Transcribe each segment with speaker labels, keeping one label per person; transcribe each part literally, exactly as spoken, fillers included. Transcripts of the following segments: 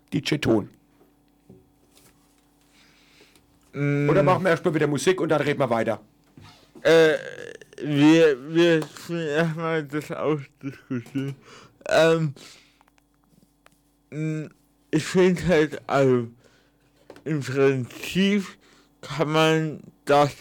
Speaker 1: D J Ton.
Speaker 2: Mm.
Speaker 1: Oder machen wir erstmal wieder Musik und dann reden wir weiter?
Speaker 2: Äh, wir, wir müssen erstmal das ausdiskutieren. Ähm, ich finde halt, also, im Prinzip kann man das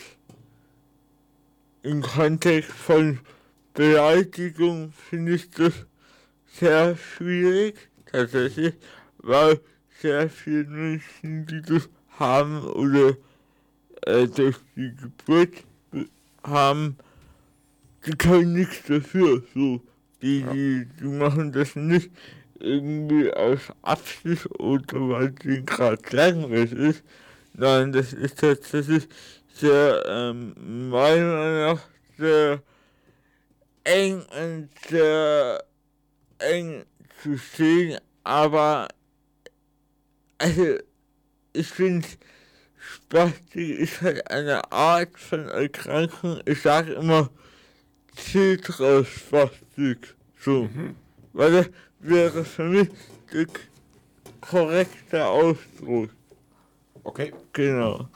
Speaker 2: im Kontext von Beleidigung, finde ich das sehr schwierig, tatsächlich, weil sehr viele Menschen, die das haben oder äh, durch die Geburt haben, die können nichts dafür. So. Die,
Speaker 1: Ja.
Speaker 2: die, die machen das nicht irgendwie aus Absicht oder weil es gerade langweilig ist. Nein, das ist tatsächlich sehr, ähm, meiner Meinung nach, sehr eng und sehr eng zu sehen, aber also ich finde, Spastik ist halt eine Art von Erkrankung. Ich sage immer Zentralspastik. So.
Speaker 1: Mhm.
Speaker 2: Weil das wäre für mich der korrekte Ausdruck.
Speaker 1: Okay.
Speaker 2: Genau.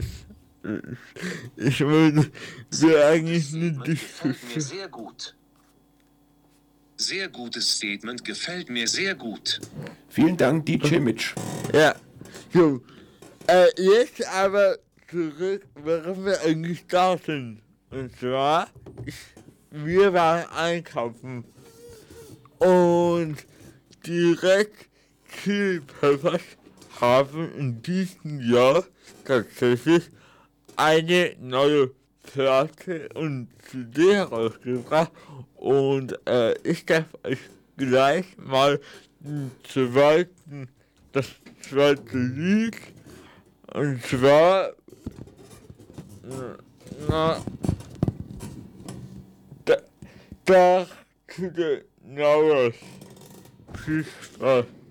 Speaker 2: Ich würde wir eigentlich eine
Speaker 3: Gefällt mir
Speaker 2: Diskussion.
Speaker 3: sehr gut. Sehr gutes Statement, gefällt mir sehr gut.
Speaker 1: Vielen Dank, D J Mitch.
Speaker 2: Ja. So. Äh, jetzt aber zurück, warum wir eigentlich da sind. Und zwar, ich, wir waren einkaufen. Und direkt Chili Peppers haben in diesem Jahr tatsächlich eine neue Platte und C D rausgebracht. Und äh, ich darf euch gleich mal den zweiten, das zweite Lied, und zwar, na, da, da to the North. Viel Spaß.